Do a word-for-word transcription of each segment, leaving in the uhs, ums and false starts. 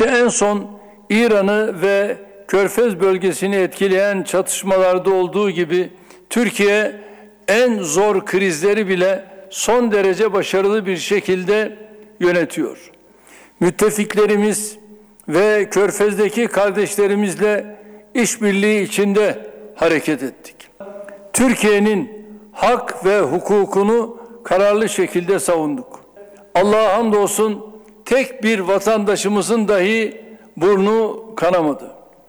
İşte en son İran'ı ve Körfez bölgesini etkileyen çatışmalarda olduğu gibi Türkiye en zor krizleri bile son derece başarılı bir şekilde yönetiyor. Müttefiklerimiz ve Körfez'deki kardeşlerimizle işbirliği içinde hareket ettik. Türkiye'nin hak ve hukukunu kararlı şekilde savunduk. Allah'a hamdolsun tek bir vatandaşımızın dahi burnu kanamadı.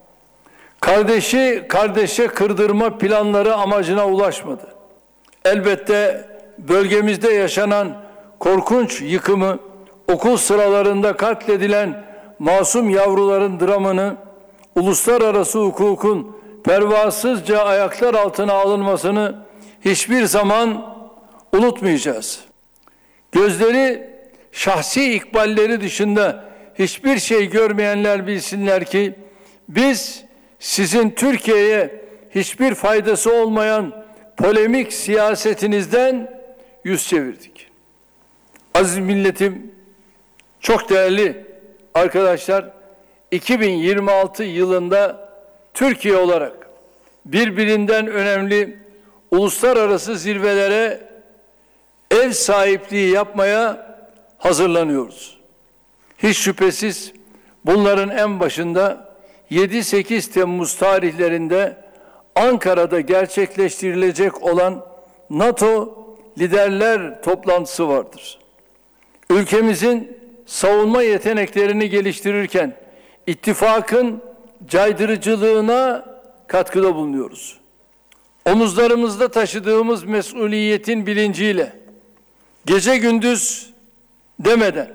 Kardeşi kardeşe kırdırma planları amacına ulaşmadı. Elbette bölgemizde yaşanan korkunç yıkımı, okul sıralarında katledilen masum yavruların dramını, uluslararası hukukun pervasızca ayaklar altına alınmasını hiçbir zaman unutmayacağız. Gözleri şahsi ikballeri dışında hiçbir şey görmeyenler bilsinler ki biz sizin Türkiye'ye hiçbir faydası olmayan polemik siyasetinizden yüz çevirdik. Aziz milletim, çok değerli arkadaşlar, iki bin yirmi altı yılında Türkiye olarak birbirinden önemli uluslararası zirvelere ev sahipliği yapmaya hazırlanıyoruz. Hiç şüphesiz bunların en başında yedi sekiz Temmuz tarihlerinde Ankara'da gerçekleştirilecek olan NATO liderler toplantısı vardır. Ülkemizin savunma yeteneklerini geliştirirken ittifakın caydırıcılığına katkıda bulunuyoruz. Omuzlarımızda taşıdığımız mesuliyetin bilinciyle gece gündüz demeden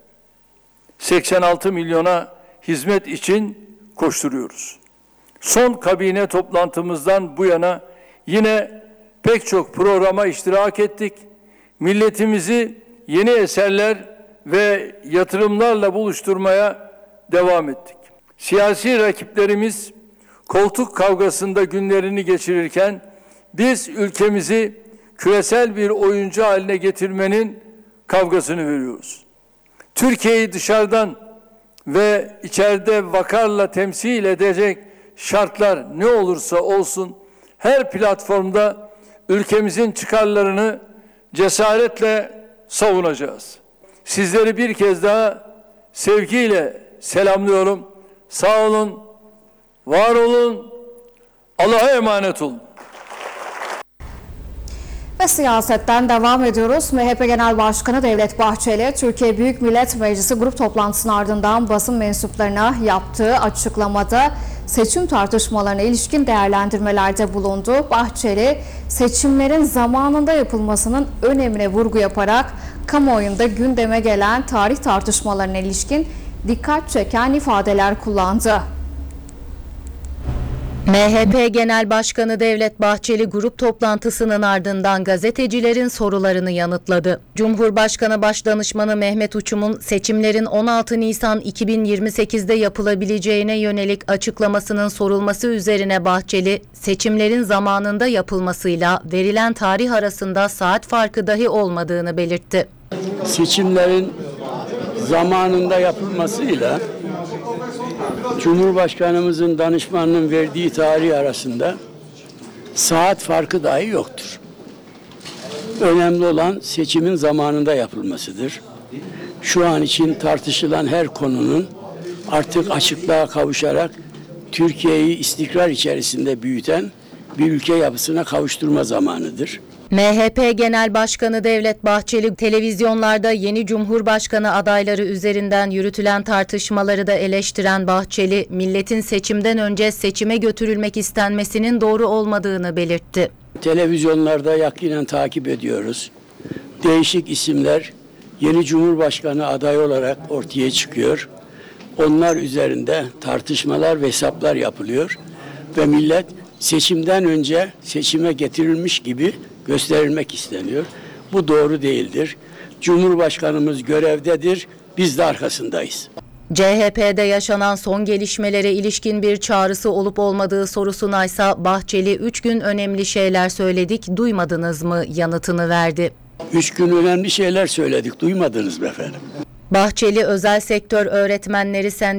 seksen altı milyona hizmet için koşturuyoruz. Son kabine toplantımızdan bu yana yine pek çok programa iştirak ettik. Milletimizi yeni eserler ve yatırımlarla buluşturmaya devam ettik. Siyasi rakiplerimiz koltuk kavgasında günlerini geçirirken biz ülkemizi küresel bir oyuncu haline getirmenin kavgasını veriyoruz. Türkiye'yi dışarıdan ve içeride vakarla temsil edecek şartlar ne olursa olsun her platformda ülkemizin çıkarlarını cesaretle savunacağız. Sizleri bir kez daha sevgiyle selamlıyorum. Sağ olun, var olun, Allah'a emanet olun. Ve siyasetten devam ediyoruz. M H P Genel Başkanı Devlet Bahçeli, Türkiye Büyük Millet Meclisi grup toplantısının ardından basın mensuplarına yaptığı açıklamada seçim tartışmalarına ilişkin değerlendirmelerde bulundu. Bahçeli, seçimlerin zamanında yapılmasının önemine vurgu yaparak kamuoyunda gündeme gelen tarih tartışmalarına ilişkin dikkat çeken ifadeler kullandı. M H P Genel Başkanı Devlet Bahçeli grup toplantısının ardından gazetecilerin sorularını yanıtladı. Cumhurbaşkanı Başdanışmanı Mehmet Uçum'un seçimlerin on altı Nisan iki bin yirmi sekiz'de yapılabileceğine yönelik açıklamasının sorulması üzerine Bahçeli, seçimlerin zamanında yapılmasıyla verilen tarih arasında saat farkı dahi olmadığını belirtti. Seçimlerin zamanında yapılmasıyla Cumhurbaşkanımızın danışmanının verdiği tarih arasında saat farkı dahi yoktur. Önemli olan seçimin zamanında yapılmasıdır. Şu an için tartışılan her konunun artık açıklığa kavuşarak Türkiye'yi istikrar içerisinde büyüten bir ülke yapısına kavuşturma zamanıdır. M H P Genel Başkanı Devlet Bahçeli televizyonlarda yeni Cumhurbaşkanı adayları üzerinden yürütülen tartışmaları da eleştiren Bahçeli, milletin seçimden önce seçime götürülmek istenmesinin doğru olmadığını belirtti. Televizyonlarda yakinen takip ediyoruz. Değişik isimler yeni Cumhurbaşkanı adayı olarak ortaya çıkıyor. Onlar üzerinde tartışmalar ve hesaplar yapılıyor ve millet seçimden önce seçime getirilmiş gibi gösterilmek isteniyor. Bu doğru değildir. Cumhurbaşkanımız görevdedir. Biz de arkasındayız. C H P'de yaşanan son gelişmelere ilişkin bir çağrısı olup olmadığı sorusuna ise Bahçeli üç gün önemli şeyler söyledik, duymadınız mı yanıtını verdi. Üç gün önemli şeyler söyledik, duymadınız mı efendim? Bahçeli özel sektör öğretmenleri sendikası